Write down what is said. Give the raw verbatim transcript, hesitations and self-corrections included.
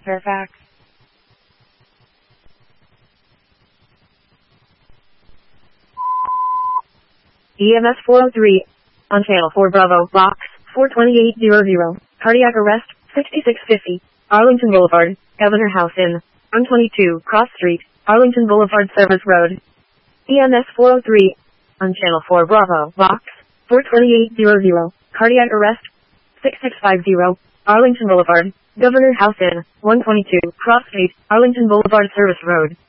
Fairfax. E M S four oh three. On channel four Bravo, box four twenty-eight hundred. Cardiac arrest, sixty-six fifty. Arlington Boulevard, Governor House Inn. one twenty-two Cross Street, Arlington Boulevard Service Road. E M S four oh three. On channel four Bravo, box four twenty-eight hundred. Cardiac arrest, sixty-six fifty. Arlington Boulevard, Governor House Inn. one twenty-two Cross Street, Arlington Boulevard Service Road.